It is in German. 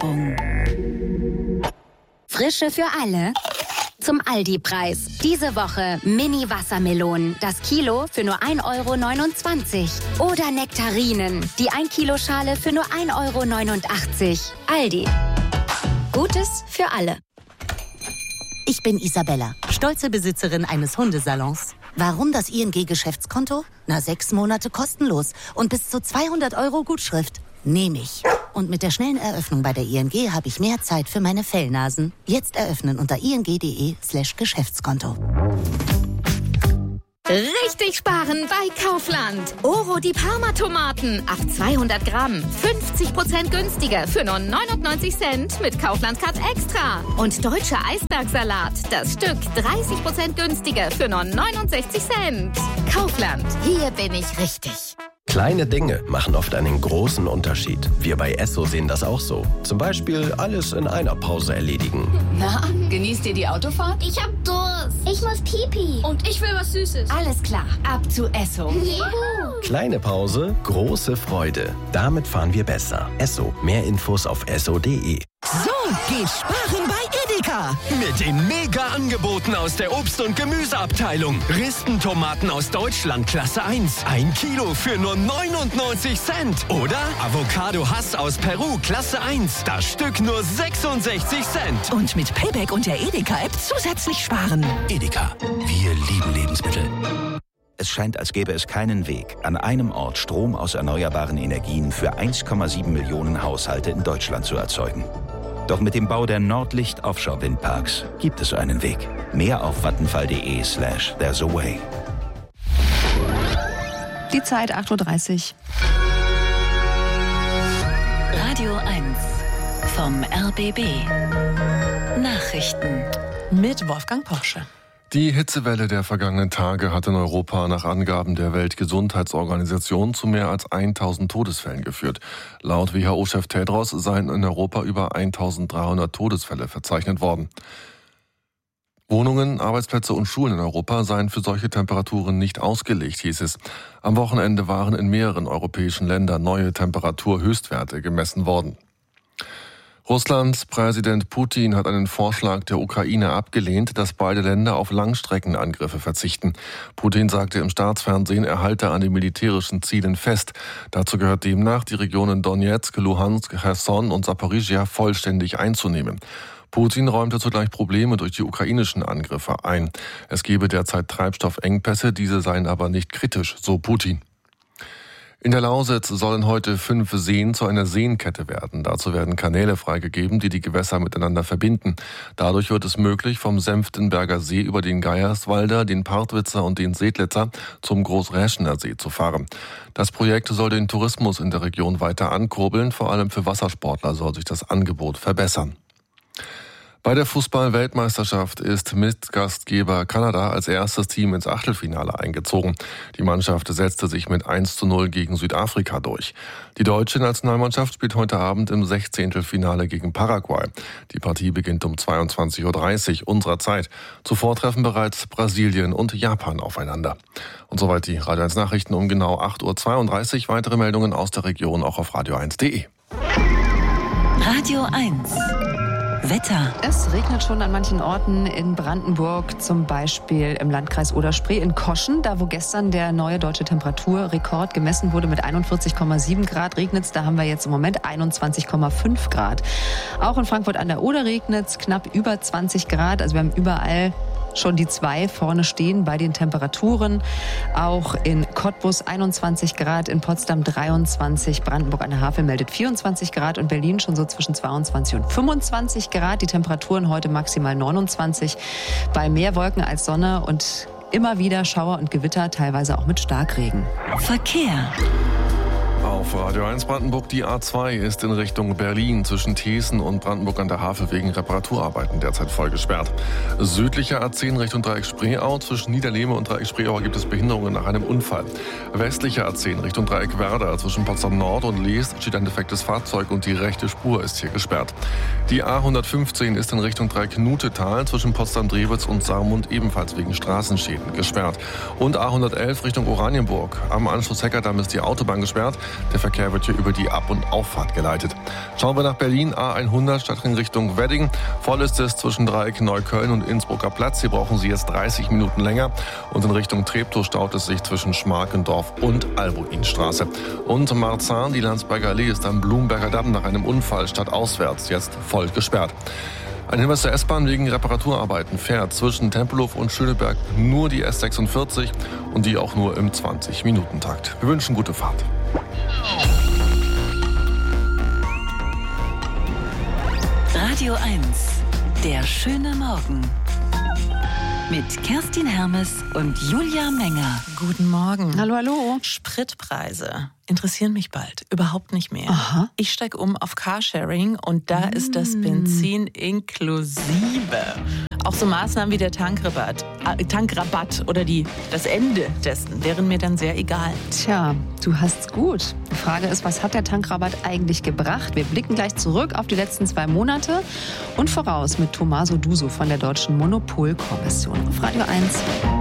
Werbung. Frische für alle? Zum Aldi-Preis. Diese Woche Mini-Wassermelonen. Das Kilo für nur 1,29 €. Oder Nektarinen. Die 1-Kilo-Schale für nur 1,89 €. Aldi. Gutes für alle. Ich bin Isabella, stolze Besitzerin eines Hundesalons. Warum das ING-Geschäftskonto? 6 Monate kostenlos und bis zu 200 € Gutschrift. Nehme ich. Und mit der schnellen Eröffnung bei der ING habe ich mehr Zeit für meine Fellnasen. Jetzt eröffnen unter ing.de/Geschäftskonto. Richtig sparen bei Kaufland. Oro die Parma-Tomaten. Ab 200 Gramm. 50% günstiger für nur 99 Cent mit Kaufland Card Extra. Und deutscher Eisbergsalat. Das Stück 30% günstiger für nur 69 Cent. Kaufland. Hier bin ich richtig. Kleine Dinge machen oft einen großen Unterschied. Wir bei Esso sehen das auch so. Zum Beispiel alles in einer Pause erledigen. Na, genießt ihr die Autofahrt? Ich hab Durst. Ich muss Pipi. Und ich will was Süßes. Alles klar, ab zu Esso. Juhu. Kleine Pause, große Freude. Damit fahren wir besser. Esso. Mehr Infos auf esso.de. So geht sparen bei Edeka. Mit den Mega-Angeboten aus der Obst- und Gemüseabteilung. Ristentomaten aus Deutschland Klasse 1. 1 Kilo für nur 99 Cent. Oder Avocado Hass aus Peru Klasse 1. Das Stück nur 66 Cent. Und mit Payback und der Edeka-App zusätzlich sparen. Edeka. Wir lieben Lebensmittel. Es scheint, als gäbe es keinen Weg, an einem Ort Strom aus erneuerbaren Energien für 1,7 Millionen Haushalte in Deutschland zu erzeugen. Doch mit dem Bau der Nordlicht-Offshore-Windparks gibt es einen Weg. Mehr auf vattenfall.de/there's a way. Die Zeit 8:30 Uhr. Radio 1 vom RBB. Nachrichten. Mit Wolfgang Porsche. Die Hitzewelle der vergangenen Tage hat in Europa nach Angaben der Weltgesundheitsorganisation zu mehr als 1000 Todesfällen geführt. Laut WHO-Chef Tedros seien in Europa über 1300 Todesfälle verzeichnet worden. Wohnungen, Arbeitsplätze und Schulen in Europa seien für solche Temperaturen nicht ausgelegt, hieß es. Am Wochenende waren in mehreren europäischen Ländern neue Temperaturhöchstwerte gemessen worden. Russlands Präsident Putin hat einen Vorschlag der Ukraine abgelehnt, dass beide Länder auf Langstreckenangriffe verzichten. Putin sagte im Staatsfernsehen, er halte an den militärischen Zielen fest. Dazu gehört demnach, die Regionen Donetsk, Luhansk, Cherson und Saporischschja vollständig einzunehmen. Putin räumte zugleich Probleme durch die ukrainischen Angriffe ein. Es gebe derzeit Treibstoffengpässe, diese seien aber nicht kritisch, so Putin. In der Lausitz sollen heute 5 Seen zu einer Seenkette werden. Dazu werden Kanäle freigegeben, die die Gewässer miteinander verbinden. Dadurch wird es möglich, vom Senftenberger See über den Geierswalder, den Partwitzer und den Sedlitzer zum Großräschener See zu fahren. Das Projekt soll den Tourismus in der Region weiter ankurbeln. Vor allem für Wassersportler soll sich das Angebot verbessern. Bei der Fußball-Weltmeisterschaft ist Mitgastgeber Kanada als erstes Team ins Achtelfinale eingezogen. Die Mannschaft setzte sich mit 1:0 gegen Südafrika durch. Die deutsche Nationalmannschaft spielt heute Abend im 16. Finale gegen Paraguay. Die Partie beginnt um 22:30 Uhr unserer Zeit. Zuvor treffen bereits Brasilien und Japan aufeinander. Und soweit die Radio 1 Nachrichten um genau 8:32 Uhr. Weitere Meldungen aus der Region auch auf radio1.de. Radio 1 Wetter. Es regnet schon an manchen Orten in Brandenburg, zum Beispiel im Landkreis Oder-Spree in Koschen, da wo gestern der neue deutsche Temperaturrekord gemessen wurde mit 41,7 Grad regnet es. Da haben wir jetzt im Moment 21,5 Grad. Auch in Frankfurt an der Oder regnet es knapp über 20 Grad. Also wir haben überall schon die 2 vorne stehen bei den Temperaturen. Auch in Cottbus 21 Grad, in Potsdam 23, Brandenburg an der Havel meldet 24 Grad und Berlin schon so zwischen 22 und 25 Grad. Die Temperaturen heute maximal 29, bei mehr Wolken als Sonne und immer wieder Schauer und Gewitter, teilweise auch mit Starkregen. Verkehr. Auf Radio 1 Brandenburg, die A2 ist in Richtung Berlin zwischen Thesen und Brandenburg an der Havel wegen Reparaturarbeiten derzeit voll gesperrt. Südlicher A10 Richtung Dreieck Spreeau, zwischen Niederlehme und Dreieck Spreeau gibt es Behinderungen nach einem Unfall. Westlicher A10 Richtung Dreieck Werder, zwischen Potsdam Nord und Leest steht ein defektes Fahrzeug und die rechte Spur ist hier gesperrt. Die A115 ist in Richtung Dreieck Nutetal zwischen Potsdam-Drewitz und Saarmund ebenfalls wegen Straßenschäden gesperrt. Und A111 Richtung Oranienburg. Am Anschluss Heckerdamm ist die Autobahn gesperrt. Der Verkehr wird hier über die Ab- und Auffahrt geleitet. Schauen wir nach Berlin, A100 Stadtring Richtung Wedding. Voll ist es zwischen Dreieck Neukölln und Innsbrucker Platz. Hier brauchen Sie jetzt 30 Minuten länger. Und in Richtung Treptow staut es sich zwischen Schmarkendorf und Albuinstraße. Und Marzahn, die Landsberger Allee, ist am Blumberger Damm nach einem Unfall stadtauswärts jetzt voll gesperrt. Ein Hinweis der S-Bahn: wegen Reparaturarbeiten fährt zwischen Tempelhof und Schöneberg nur die S46 und die auch nur im 20-Minuten-Takt. Wir wünschen gute Fahrt. Radio 1, der schöne Morgen. Mit Kerstin Hermes und Julia Menger. Guten Morgen. Hallo, hallo. Spritpreise interessieren mich bald überhaupt nicht mehr. Aha. Ich steige um auf Carsharing und da ist das Benzin inklusive. Auch so Maßnahmen wie der Tankrabatt oder das Ende dessen wären mir dann sehr egal. Tja, du hast's gut. Die Frage ist, was hat der Tankrabatt eigentlich gebracht? Wir blicken gleich zurück auf die letzten 2 Monate und voraus mit Tommaso Duso von der Deutschen Monopolkommission auf Radio 1.